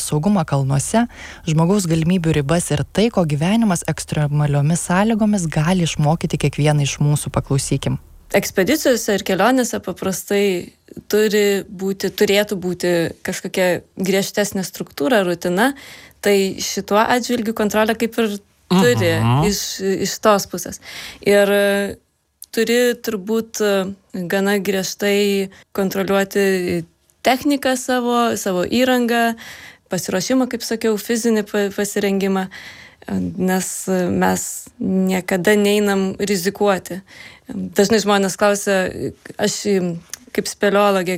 saugumą kalnuose, žmogaus galimybių ribas ir tai, ko gyvenimas ekstremaliomis sąlygomis gali išmokyti kiekvieną iš mūsų. Paklausykim. Ekspedicijose ir kelionėse paprastai turėtų būti kažkokia griežtesnė struktūra, rutina, tai šituo atžvilgiu kontrolę kaip ir turi iš tos pusės. Ir turi turbūt gana griežtai kontroliuoti techniką savo įrangą, pasiruošimą, kaip sakiau, fizinį pasirengimą, nes mes niekada neinam rizikuoti. Dažnai žmonės klausia, aš kaip speleologė,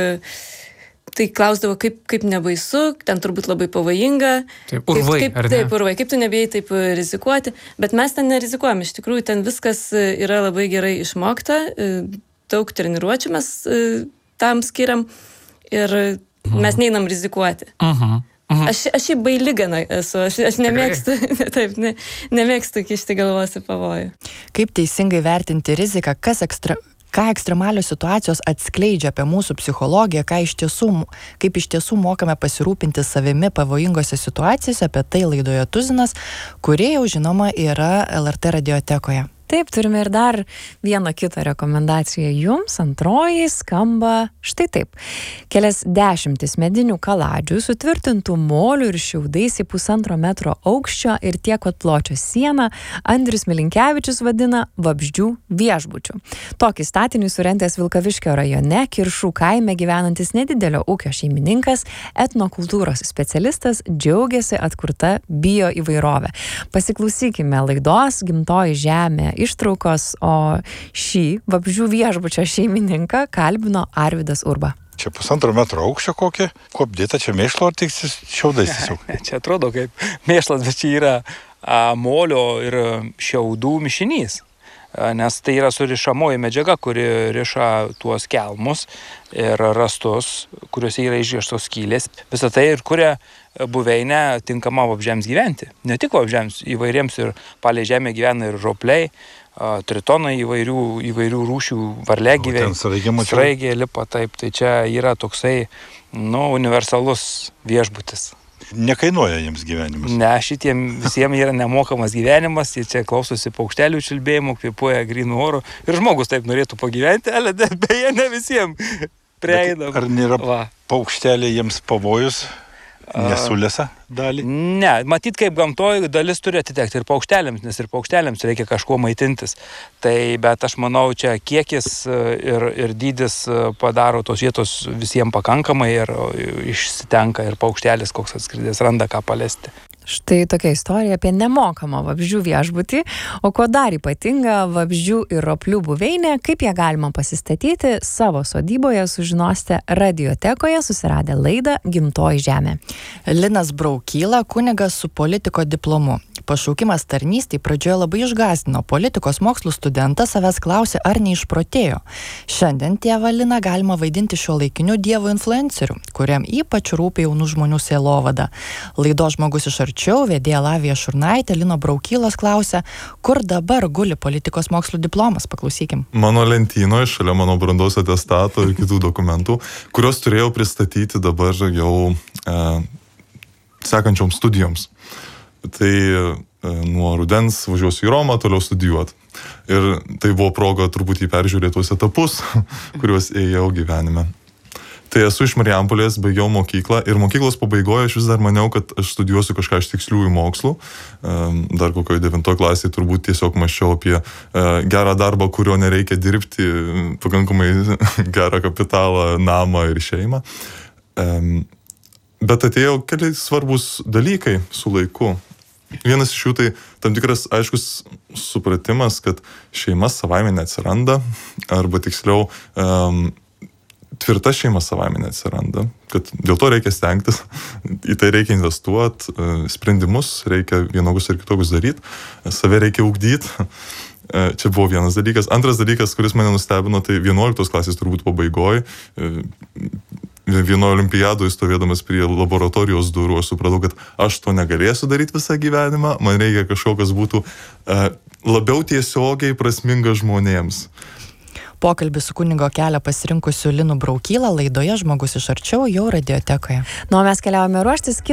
tai klausdavo, kaip nebaisu, ten turbūt labai pavojinga. Taip, urvai, ar ne? Taip, urvai, kaip tu nebijai taip rizikuoti, bet mes ten nerizikuojam, iš tikrųjų ten viskas yra labai gerai išmokta, daug treniruočių mes tam skiriam ir mes neinam rizikuoti. Aš šiaip baili gana esu, aš nemėgstu, nemėgstu kišti galvos į pavojų. Kaip teisingai vertinti riziką, ką ekstremalios situacijos atskleidžia apie mūsų psichologiją, kaip iš tiesų mokame pasirūpinti savimi pavojingose situacijose, apie tai laidoje Tuzinas, kuri jau žinoma yra LRT radiotekoje. Taip, turime ir dar vieną kitą rekomendaciją jums. Antroji skamba štai taip. Kelias dešimtis medinių kaladžių sutvirtintų molių ir šiaudais į 1,5 metro aukščio ir tiek pat pločio sieną Andrius Milinkevičius vadina vabzdžių viešbučiu. Tokį statinį surentęs Vilkaviškio rajone, Kiršų kaime gyvenantis nedidelio ūkio šeimininkas, etnokultūros specialistas džiaugiasi atkurta bio įvairovė. Pasiklausykime laidos Gimtoji žemė ištraukos, o šį vabzdžių viešbučio šeimininką kalbino Arvydas Urba. Čia 1,5 metro aukščio kokie, kuopdėta, čia mėšlo ar tik šiaudais tiesiog? Čia atrodo kaip mėšlas, bet čia yra molio ir šiaudų mišinys. Nes tai yra surišamoji medžiaga, kuri riša tuos kelmus ir rastus, kuriuose yra išrištos skylės. Visą tai ir kuria buveinę tinkama vabzdžiams gyventi. Ne tik vabzdžiams, įvairiems ir palei žemę gyvena ir ropliai, tritonai įvairių rūšių, varliagyviai, sraigė lipa, taip. Tai čia yra toksai, universalus viešbutis. Nekainuoja jiems gyvenimas? Ne, šitiem visiems yra nemokamas gyvenimas, jie čia klausosi paukštelių čiulbėjimų, kvėpuoja grynų orų ir žmogus taip norėtų pagyventi, ale beje ne visiems prieina. Ar nėra paukšteliai jiems pavojus? Nesulėsa dalį? Ne, matyt, kaip gamtoje dalis turi atitekti ir paukšteliams, nes ir paukšteliams reikia kažkuo maitintis. Tai, bet aš manau, čia kiekis ir dydis padaro tos vietos visiems pakankamai ir išsitenka ir paukštelis, koks atskridęs, randa ką palesti. Štai tokia istorija apie nemokamą vabzdžių viešbutį, o ko dar ypatinga vabzdžių ir roplių buveinė, kaip ją galima pasistatyti savo sodyboje, sužinosite radiotekoje, susiradę laidą Gimtoji žemė. Linas Braukyla, kunigas su politiko diplomu. Pašaukimas tarnystei pradžioje labai išgąsdino. Politikos mokslų studentas savęs klausė, ar neišprotėjo. Šiandien tėvą Liną galima vaidinti šiuolaikiniu dievo influenceriu, kuriam ypač rūpi jaunų žmonių sielovada. Laidos Žmogus iš arčiau vedėja Lavija Šurnaitė, Lino Braukylos klausė, kur dabar guli politikos mokslų diplomas. Paklausykim. Mano lentynoje, šalia mano brandos atestato ir kitų dokumentų, kuriuos turėjau pristatyti dabar jau sekančioms studijoms. Tai nuo rudens važiuosiu į Romą toliau studijuoti. Ir tai buvo proga truputį peržiūrėti tuos etapus, kuriuos ėjau gyvenime. Tai esu iš Marijampolės, baigiau mokyklą ir mokyklos pabaigoje aš vis dar maniau, kad aš studijuosiu kažką iš tiksliųjų mokslų. Dar kokioje 9 klasėje turbūt tiesiog mąsčiau apie gerą darbą, kurio nereikia dirbti, pakankamai gerą kapitalą, namą ir šeimą. Bet atėjo keli svarbus dalykai su laiku. Vienas iš jų tai tam tikras aiškus supratimas, kad šeima savaime neatsiranda, arba tiksliau tvirta šeima savaime neatsiranda, kad dėl to reikia stengtis, į tai reikia investuoti, sprendimus reikia vienokius ir kitokius daryti, save reikia ugdyti. Čia buvo vienas dalykas. Antras dalykas, kuris mane nustebino, tai 11 klasės turbūt pabaigoje. Vieno olimpiadoje stovėdamas prie laboratorijos durų, aš supratau, kad aš to negalėsiu daryti visą gyvenimą, man reikia kažkokios būtų labiau tiesiogiai prasminga žmonėms. Pokalbį su kunigo kelią pasirinkusiu Linu Braukyla laidoje Žmogus iš arčiau jau radiotekoje. Mes keliavome ruoštis